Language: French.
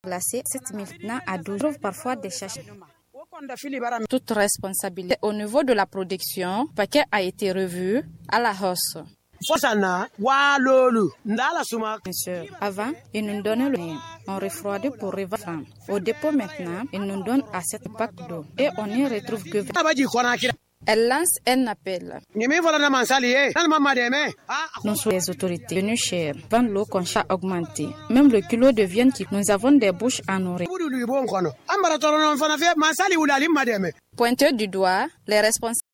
placé 7 maintenant à 12. On trouve parfois des sachets. Toute responsabilité au niveau de la production, le paquet a été revu à la hausse. Bien sûr, avant, ils nous donnaient le lait. On refroidit pour revendre. Au dépôt maintenant, ils nous donnent à 7 packs d'eau. Et on n'y retrouve que 20. Elle lance un appel. Nous sommes les autorités venues chères, vendent l'eau qu'on a augmenté. Même le kilo de viande qui nous avons des bouches à nourrir. Pointeur du doigt, les responsables